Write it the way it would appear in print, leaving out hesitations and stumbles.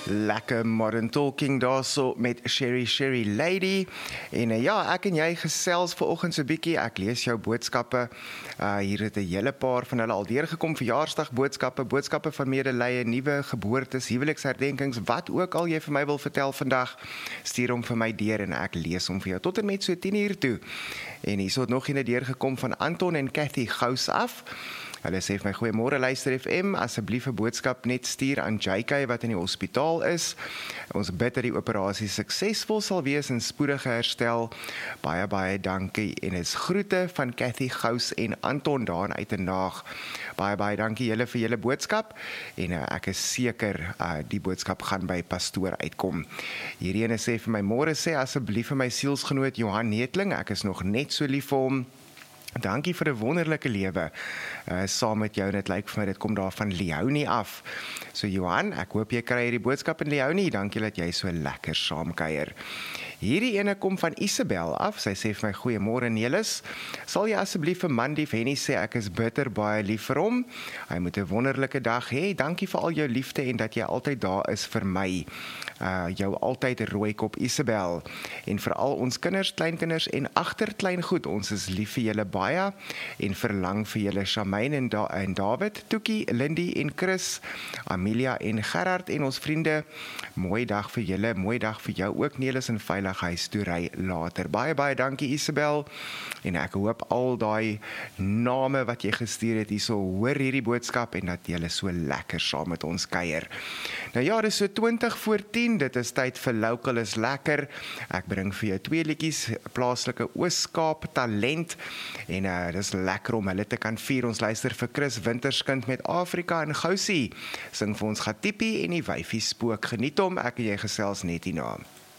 Lekker Modern Talking daarso met Sherry Lady. En ja, ek en jy gesels vanoggend so bietjie. Ek lees jou boodskappe. Hier het 'n hele paar van hulle al deurgekom, boodskappe van medelee, nuwe geboortes, huweliksherdenkings, wat ook al jy vir my wil vertel vandag, stuur hom vir my deur en ek lees hom vir jou tot en met so 10:00 toe. En hier het nog een deurgekom van Anton en Cathy Gous af. Hulle sê vir my, goeiemôre Luister FM, asseblief 'n boodskap net stuur aan JK wat in die hospitaal is. Ons bid dat die operasie suksesvol sal wees en spoedige herstel. Baie dankie en is groete van Cathy Gous en Anton daar uit 'n naag. Baie dankie julle vir julle boodskap en ek is seker die boodskap gaan by pastoor uitkom. Hierdie ene sê vir my, môre sê asseblief vir my sielsgenoot Johan Netling, ek is nog net so lief vir hom. Dankie vir 'n wonderlike lewe saam met jou en dit lyk vir my dit kom daar van Leonie af. So Johan, ek hoop jy kry hierdie boodskap in Leonie. Dankie dat jy so lekker saamkuier. Hierdie ene kom van Isabel af. Sy sê vir my, goeiemôre Nelis. Sal jy asseblief vir Mandief Henny sê ek is bitter baie lief vir hom. Hy moet 'n wonderlike dag hê. Dankie vir al jou liefde en dat jy altyd daar is vir my. Jou altyd rooikop Isabel. En vir al ons kinders, kleinkinders en agterkleingoed, ons is lief vir julle baie en verlang vir julle Shamaine en David, Toekie, Lindy en Chris, Amelia en Gerard en ons vriende. Mooi dag vir julle, mooi dag vir jou ook Nelis en veilig huis toe ry later. Baie dankie Isabel en ek hoop al daai name wat jy gestuur het hierso hoor hierdie boodskap en dat julle so lekker saam met ons kuier. Nou ja, dis so 20:10, dit is tyd vir Local is Lekker. Ek bring vir jou 2 liedjies, plaaslike Oos-Kaap talent en dis lekker om hulle te kan vier. Ons luister vir Chris Winterskind met Afrika en Gousie. Sing vir ons Gatipi en die wyfie spook. Geniet hom, ek en jy gesels net hierna.